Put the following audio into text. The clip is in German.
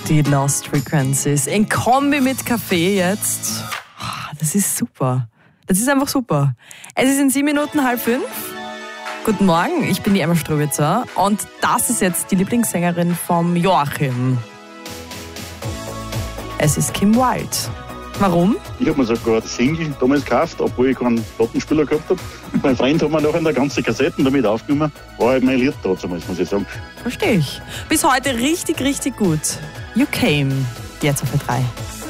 Die Lost Frequencies in Kombi mit Kaffee jetzt. Das ist super. Das ist einfach super. Es ist in 7 Minuten 4:30. Guten Morgen, ich bin die Emma Ströbitzer und das ist jetzt die Lieblingssängerin vom Joachim. Es ist Kim Wilde. Warum? Ich habe mir sogar das Single damals gekauft, obwohl ich keinen Plattenspieler gehabt habe. Mein Freund hat mir nachher eine ganze Kassetten damit aufgenommen. War halt mein Lied damals, muss ich sagen. Verstehe ich. Bis heute richtig, richtig gut. You Came. Jetzt auf 3.